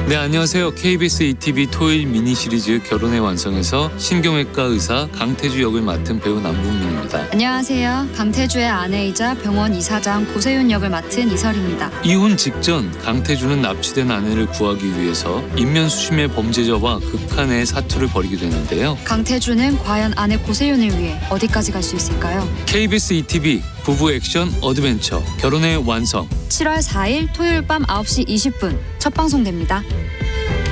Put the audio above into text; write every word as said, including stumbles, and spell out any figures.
네, 안녕하세요. 케이비에스 이티비 토요일 미니 시리즈 결혼의 완성에서 신경외과 의사 강태주 역을 맡은 배우 남궁민입니다. 안녕하세요. 강태주의 아내이자 병원 이사장 고세윤 역을 맡은 이설입니다. 이혼 직전 강태주는 납치된 아내를 구하기 위해서 인면수심의 범죄자와 극한의 사투를 벌이게 되는데요. 강태주는 과연 아내 고세윤을 위해 어디까지 갈 수 있을까요? 케이비에스 이티비 부부 액션 어드벤처 결혼의 완성 칠월 사일 토요일 밤 아홉 시 이십 분 첫 방송됩니다.